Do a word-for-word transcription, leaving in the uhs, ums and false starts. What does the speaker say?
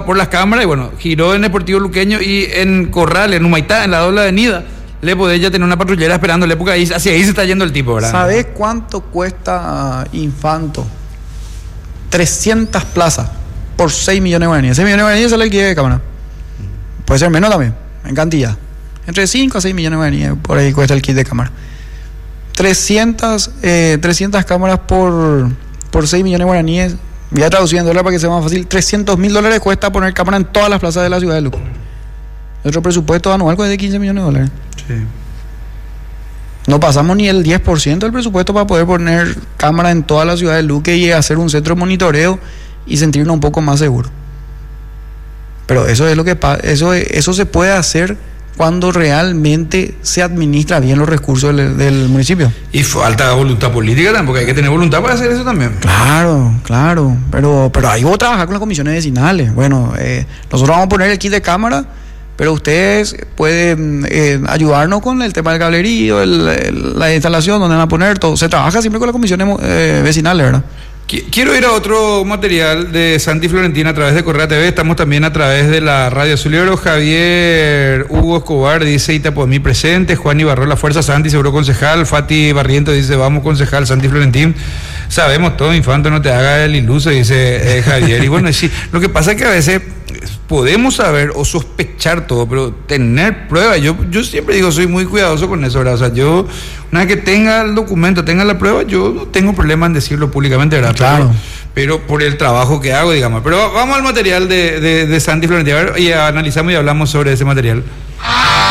por las cámaras y bueno, giró en Deportivo Luqueño y en Corral, en Humaitá, en la doble avenida, le podés ya tener una patrullera esperándole porque ahí, hacia ahí se está yendo el tipo, ¿verdad? ¿Sabés cuánto cuesta Infanto? trescientas plazas por seis millones de guaraníes. seis millones de guaraníes es el alquiler de cámara. Puede ser menos también, en cantidad. Entre cinco a seis millones de guaraníes, por ahí cuesta el kit de cámara. trescientas, eh, trescientas cámaras por, por seis millones de guaraníes. Voy a traducir en dólares para que sea más fácil. trescientos mil dólares cuesta poner cámara en todas las plazas de la ciudad de Luco. Nuestro presupuesto anual es de quince millones de dólares. Sí. No pasamos ni el diez por ciento del presupuesto para poder poner cámara en toda la ciudad de Luque y hacer un centro de monitoreo y sentirnos un poco más seguros. Pero eso es lo que pasa, eso, eso se puede hacer cuando realmente se administra bien los recursos del, del municipio. Y falta voluntad política también, porque hay que tener voluntad para hacer eso también. Claro, claro, pero, pero ahí voy a trabajar con las comisiones vecinales. Bueno, eh, nosotros vamos a poner el kit de cámara, pero ustedes pueden eh, ayudarnos con el tema del cablerío, el, el, la instalación, donde van a poner todo. Se trabaja siempre con las comisiones eh, vecinales, ¿verdad? Quiero ir a otro material de Santi Florentina a través de Correa T V. Estamos también a través de la Radio Azul y Oro. Javier Hugo Escobar dice Itapomí presente. Juan Ibarro, la fuerza. Santi, seguro concejal. Fati Barriento dice vamos concejal. Santi Florentín. Sabemos todo, Infanto, no te haga el iluso, dice eh, Javier. Y bueno, sí, lo que pasa es que a veces podemos saber o sospechar todo, pero tener pruebas, yo, yo siempre digo, soy muy cuidadoso con eso, ¿verdad? O sea, yo, una vez que tenga el documento, tenga la prueba, yo no tengo problema en decirlo públicamente, ¿verdad? Claro. Pero, pero por el trabajo que hago, digamos. Pero vamos al material de, de, de Santi Florentina y analizamos y hablamos sobre ese material.